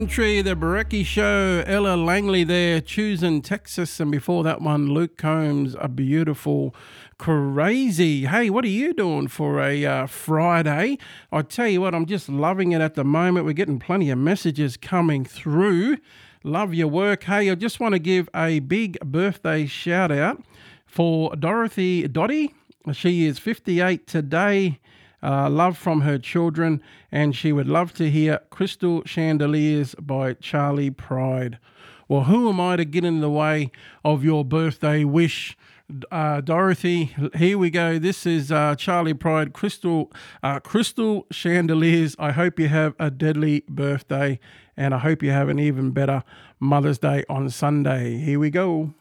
Tree, the Barecki Show, Ella Langley there, choosing Texas, and before that one, Luke Combs, A Beautiful Crazy. Hey, what are you doing for a Friday? I tell you what, I'm just loving it at the moment. We're getting plenty of messages coming through. Love your work. Hey, I just want to give a big birthday shout out for Dorothy Dottie. She is 58 today. Love from her children, and she would love to hear Crystal Chandeliers by Charlie Pride. Well, who am I to get in the way of your birthday wish, Dorothy? Here we go. This is Charlie Pride, Crystal Chandeliers. I hope you have a deadly birthday, and I hope you have an even better Mother's Day on Sunday. Here we go.